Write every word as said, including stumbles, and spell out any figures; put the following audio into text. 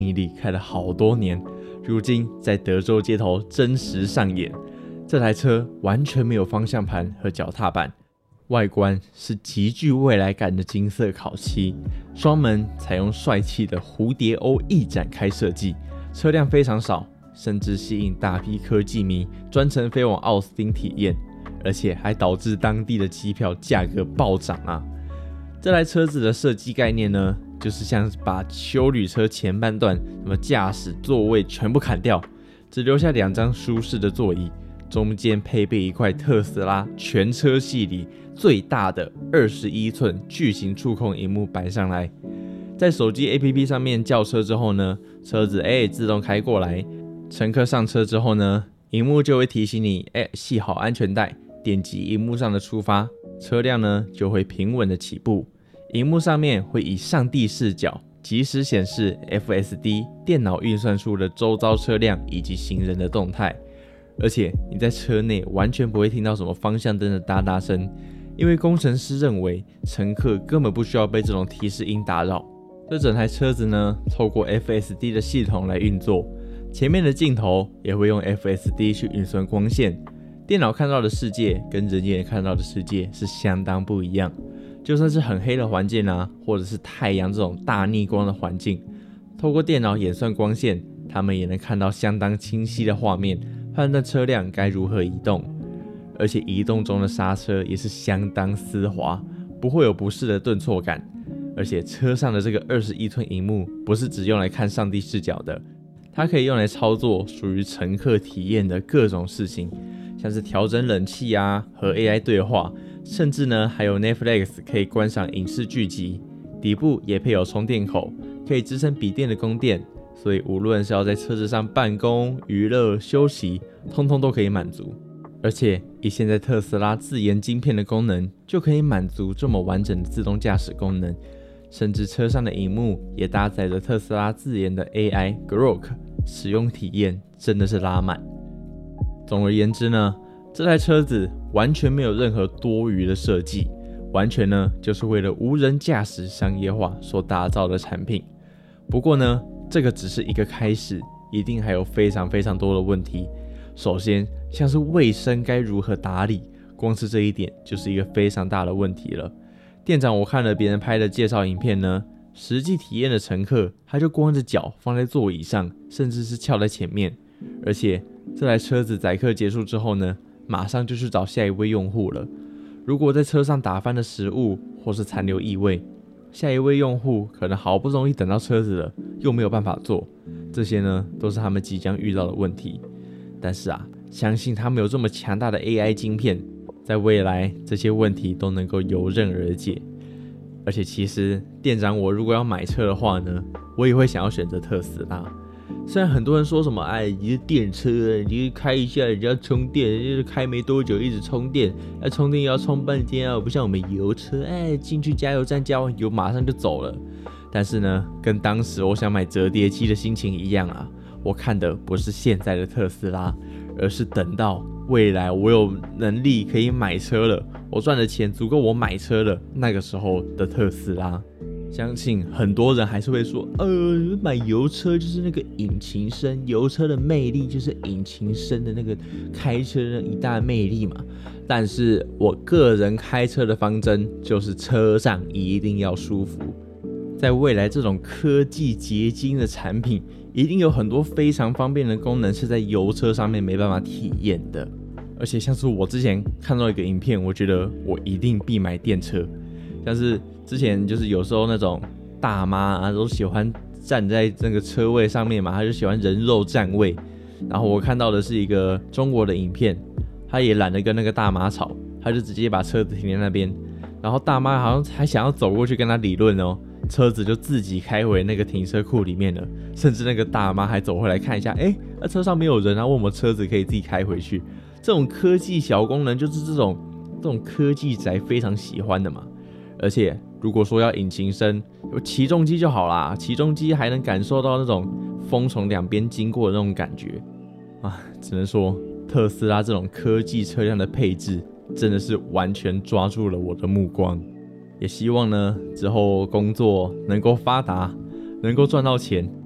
毅力开了好多年，如今在德州街头真实上演。这台车完全没有方向盘和脚踏板，外观是极具未来感的金色烤漆，双门采用帅气的蝴蝶欧翼展开设计，车辆非常少，甚至吸引大批科技迷专程飞往奥斯汀体验，而且还导致当地的机票价格暴涨啊！这台车子的设计概念呢，就是像把休旅车前半段什么驾驶座位全部砍掉，只留下两张舒适的座椅，中间配备一块特斯拉全车系里最大的二十一寸巨型触控萤幕摆上来。在手机 A P P 上面叫车之后呢，车子哎自动开过来，乘客上车之后呢，萤幕就会提醒你哎系好安全带，点击萤幕上的出发，车辆呢就会平稳的起步。萤幕上面会以上帝视角即时显示 F S D 电脑运算出的周遭车辆以及行人的动态，而且你在车内完全不会听到什么方向灯的哒哒声，因为工程师认为乘客根本不需要被这种提示音打扰。这整台车子呢，透过 F S D 的系统来运作，前面的镜头也会用 F S D 去运算光线，电脑看到的世界跟人眼看到的世界是相当不一样。就算是很黑的环境啊，或者是太阳这种大逆光的环境，透过电脑演算光线，他们也能看到相当清晰的画面，判断车辆该如何移动。而且移动中的刹车也是相当丝滑，不会有不适的顿挫感。而且车上的这个二十一寸萤幕不是只用来看上帝视角的，它可以用来操作属于乘客体验的各种事情，像是调整冷气啊，和 A I 对话，甚至呢还有 Netflix 可以观赏影视剧集。底部也配有充电口，可以支撑笔电的供电，所以无论是要在车子上办公、娱乐、休息，通通都可以满足。而且以现在特斯拉自研晶片的功能，就可以满足这么完整的自动驾驶功能。甚至车上的萤幕也搭载着特斯拉自研的 A I Grok， 使用体验真的是拉满。总而言之呢，这台车子完全没有任何多余的设计，完全呢就是为了无人驾驶商业化所打造的产品。不过呢，这个只是一个开始，一定还有非常非常多的问题。首先，像是卫生该如何打理，光是这一点就是一个非常大的问题了。店长我看了别人拍的介绍影片呢，实际体验的乘客他就光着脚放在座椅上，甚至是翘在前面。而且这台车子载客结束之后呢，马上就去找下一位用户了。如果在车上打翻的食物或是残留异味，下一位用户可能好不容易等到车子了，又没有办法坐，这些呢都是他们即将遇到的问题。但是啊，相信他们有这么强大的 A I 晶片，在未来这些问题都能够游刃而解。而且其实店长我如果要买车的话呢，我也会想要选择特斯拉。虽然很多人说什么哎，你是电车，你开一下人家充电，就是开没多久一直充电，要充电要充半天啊，不像我们油车，哎，进去加油站加完油马上就走了。但是呢，跟当时我想买折叠机的心情一样啊，我看的不是现在的特斯拉，而是等到未来我有能力可以买车了，我赚的钱足够我买车了，那个时候的特斯拉。相信很多人还是会说，呃，买油车就是那个引擎声，油车的魅力就是引擎声的那个开车的一大魅力嘛。但是我个人开车的方针就是车上一定要舒服。在未来这种科技结晶的产品，一定有很多非常方便的功能是在油车上面没办法体验的。而且像是我之前看到一个影片，我觉得我一定必买电车。像是之前就是有时候那种大妈啊都喜欢站在那个车位上面嘛，她就喜欢人肉站位。然后我看到的是一个中国的影片，她也懒得跟那个大妈吵，她就直接把车子停在那边，然后大妈好像还想要走过去跟她理论哦，车子就自己开回那个停车库里面了。甚至那个大妈还走回来看一下，哎，那车上没有人啊，为什么车子可以自己开回去？这种科技小功能就是这种这种科技宅非常喜欢的嘛。而且如果说要引擎声，有起重机就好啦，起重机还能感受到那种风从两边经过的那种感觉啊，只能说特斯拉这种科技车辆的配置真的是完全抓住了我的目光。也希望呢之后工作能够发达，能够赚到钱，